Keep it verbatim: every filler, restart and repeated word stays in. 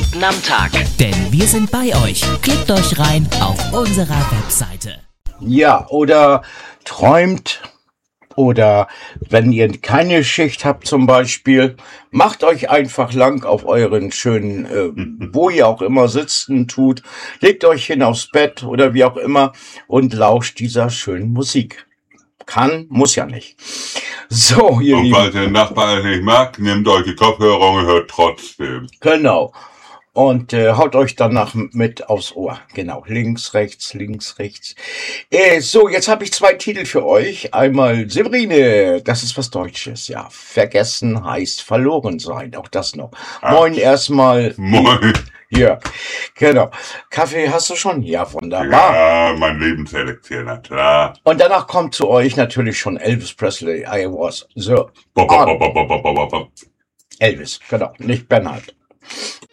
Minuten am Tag. Denn wir sind bei euch. Klickt euch rein auf unserer Webseite. Ja, oder träumt, oder wenn ihr keine Schicht habt zum Beispiel, macht euch einfach lang auf euren schönen, äh, wo ihr auch immer sitzen tut, legt euch hin aufs Bett oder wie auch immer und lauscht dieser schönen Musik. Kann, muss ja nicht. So, ihr Und Lieben. weil der Nachbar es nicht mag, nehmt euch die Kopfhörer und hört trotzdem. Genau. Und äh, haut euch danach mit aufs Ohr. Genau, links, rechts, links, rechts. Äh, so, jetzt habe ich zwei Titel für euch. Einmal Severine, das ist was Deutsches. Ja, vergessen heißt verloren sein. Auch das noch. Ah. Moin erstmal. Moin. Ja, genau. Kaffee hast du schon? Ja, wunderbar. Ja, mein Lebenselixier, na klar. Und danach kommt zu euch natürlich schon Elvis Presley. I was the Bop, bop, bop, bop, bop, bop, bop. Elvis, genau, nicht Bernhard.